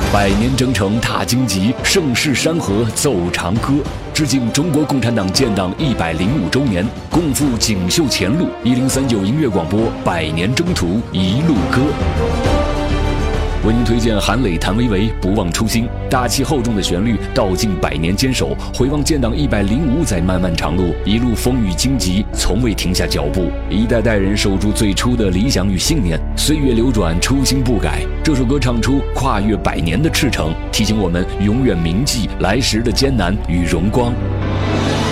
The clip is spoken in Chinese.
百年征程踏荆棘，盛世山河奏长歌。致敬中国共产党建党105周年，共赴锦绣前路。1039音乐广播百年征途一路歌。为您推荐韩磊、谭维维《不忘初心》，大气厚重的旋律道尽百年坚守，回望建党105载漫漫长路，一路风雨荆棘，从未停下脚步，一代代人守住最初的理想与信念，岁月流转，初心不改。这首歌唱出跨越100年的赤诚，提醒我们永远铭记来时的艰难与荣光。